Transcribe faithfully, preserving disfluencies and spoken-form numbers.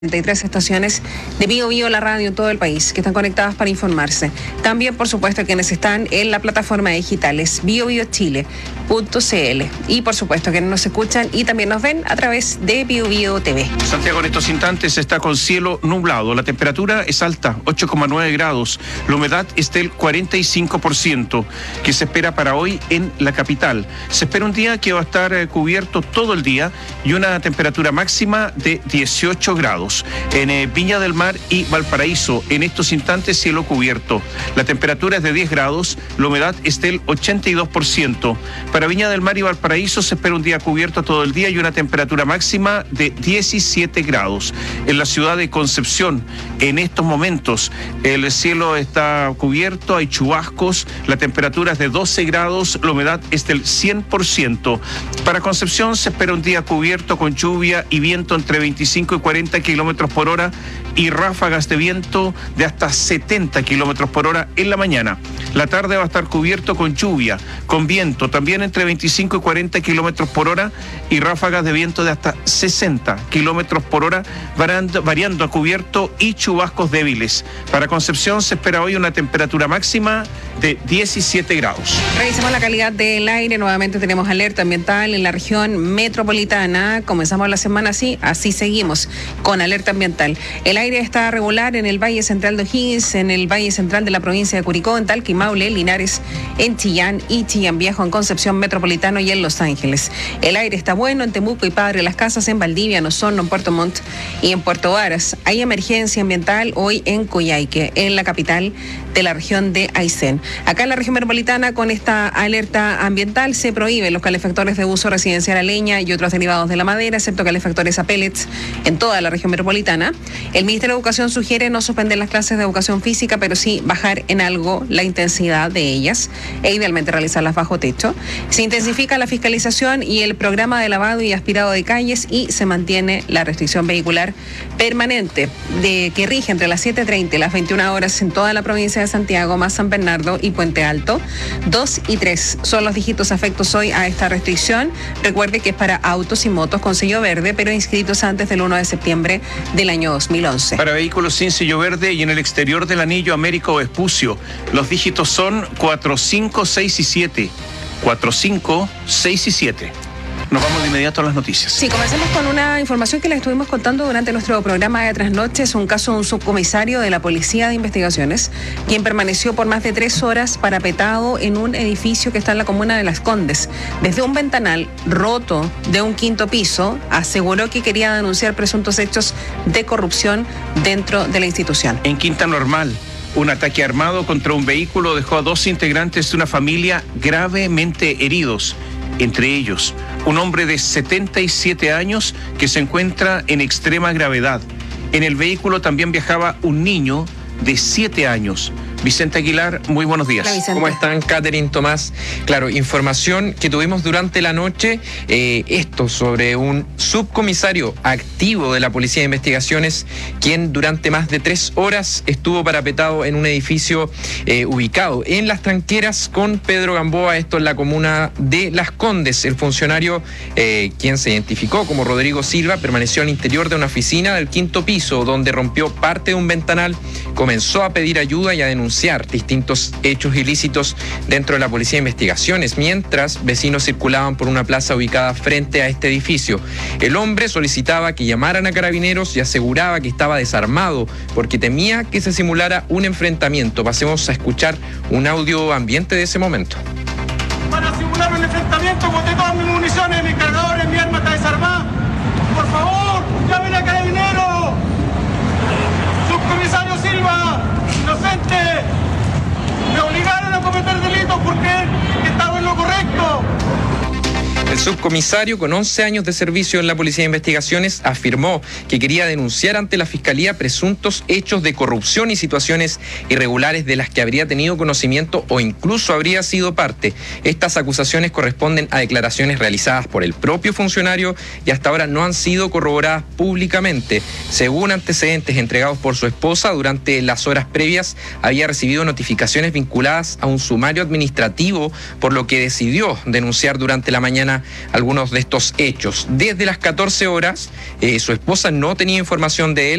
treinta y tres estaciones de Bio Bio, la radio en todo el país, que están conectadas para informarse. También, por supuesto, quienes están en la plataforma digitales bio bio chile punto c l. Y, por supuesto, quienes nos escuchan y también nos ven a través de Bio Bio T V. Santiago en estos instantes está con cielo nublado. La temperatura es alta, ocho coma nueve grados. La humedad es del cuarenta y cinco por ciento, que se espera para hoy en la capital. Se espera un día que va a estar eh, cubierto todo el día y una temperatura máxima de dieciocho grados. En eh, Viña del Mar y Valparaíso, en estos instantes cielo cubierto. La temperatura es de diez grados, la humedad es del ochenta y dos por ciento. Para Viña del Mar y Valparaíso se espera un día cubierto todo el día y una temperatura máxima de diecisiete grados. En la ciudad de Concepción, en estos momentos, el cielo está cubierto, hay chubascos, la temperatura es de doce grados, la humedad es del cien por ciento. Para Concepción se espera un día cubierto con lluvia y viento entre veinticinco y cuarenta kilómetros por hora y ráfagas de viento de hasta setenta kilómetros por hora en la mañana. La tarde va a estar cubierto con lluvia, con viento también entre veinticinco y cuarenta kilómetros por hora y ráfagas de viento de hasta sesenta kilómetros por hora, variando, variando a cubierto y chubascos débiles. Para Concepción se espera hoy una temperatura máxima de diecisiete grados. Revisemos la calidad del aire. Nuevamente tenemos alerta ambiental en la región metropolitana. Comenzamos la semana así, así seguimos con alerta ambiental. El aire está regular en el Valle Central de O'Higgins, en el Valle Central de la provincia de Curicó, en Talca y Maule, Linares, en Chillán y Chillán Viejo, en Concepción Metropolitano y en Los Ángeles. El aire está bueno en Temuco y Padre Las Casas, en Valdivia, en Osorno, en Puerto Montt y en Puerto Varas. Hay emergencia ambiental hoy en Coyhaique, en la capital de la región de Aysén. Acá en la región metropolitana, con esta alerta ambiental, se prohíben los calefactores de uso residencial a leña y otros derivados de la madera, excepto calefactores a pellets en toda la región metropolitana. El Ministerio de Educación sugiere no suspender las clases de educación física, pero sí bajar en algo la intensidad de ellas e idealmente realizarlas bajo techo. Se intensifica la fiscalización y el programa de lavado y aspirado de calles y se mantiene la restricción vehicular permanente de que rige entre las siete treinta y las veintiuna horas en toda la provincia de Santiago, más San Bernardo y Puente Alto. dos y tres son los dígitos afectos hoy a esta restricción. Recuerde que es para autos y motos con sello verde, pero inscritos antes del uno de septiembre del año dos mil once. Para vehículos sin sello verde y en el exterior del anillo Américo Vespucio, los dígitos son cuatro, cinco, seis y siete. cuatro, cinco, seis y siete. Nos vamos de inmediato a las noticias. Sí, comencemos con una información que les estuvimos contando durante nuestro programa de Trasnoche. Es un caso de un subcomisario de la Policía de Investigaciones, quien permaneció por más de tres horas parapetado en un edificio que está en la comuna de Las Condes. Desde un ventanal roto de un quinto piso, aseguró que quería denunciar presuntos hechos de corrupción dentro de la institución. En Quinta Normal, un ataque armado contra un vehículo dejó a dos integrantes de una familia gravemente heridos. Entre ellos, un hombre de setenta y siete años que se encuentra en extrema gravedad. En el vehículo también viajaba un niño de siete años. Vicente Aguilar, muy buenos días. Hola, ¿cómo están, Catherine, Tomás? Claro, información que tuvimos durante la noche, eh, esto sobre un subcomisario activo de la Policía de Investigaciones, quien durante más de tres horas estuvo parapetado en un edificio eh, ubicado en Las Tranqueras con Pedro Gamboa, esto en la comuna de Las Condes. El funcionario, eh, quien se identificó como Rodrigo Silva, permaneció al interior de una oficina del quinto piso, donde rompió parte de un ventanal, comenzó a pedir ayuda y a denunciar distintos hechos ilícitos dentro de la Policía de Investigaciones, mientras vecinos circulaban por una plaza ubicada frente a este edificio. El hombre solicitaba que llamaran a carabineros y aseguraba que estaba desarmado porque temía que se simulara un enfrentamiento. Pasemos a escuchar un audio ambiente de ese momento. Para simular un enfrentamiento, boté todas mis municiones, mis cargadores, mi arma está desarmada. Por favor, llamen a carabineros. Subcomisario Silva, inocente. Me obligaron a cometer delitos porque estaba en lo correcto. El subcomisario, con once años de servicio en la Policía de Investigaciones, afirmó que quería denunciar ante la Fiscalía presuntos hechos de corrupción y situaciones irregulares de las que habría tenido conocimiento o incluso habría sido parte. Estas acusaciones corresponden a declaraciones realizadas por el propio funcionario y hasta ahora no han sido corroboradas públicamente. Según antecedentes entregados por su esposa, durante las horas previas había recibido notificaciones vinculadas a un sumario administrativo, por lo que decidió denunciar durante la mañana algunos de estos hechos. Desde las catorce horas, eh, su esposa no tenía información de él.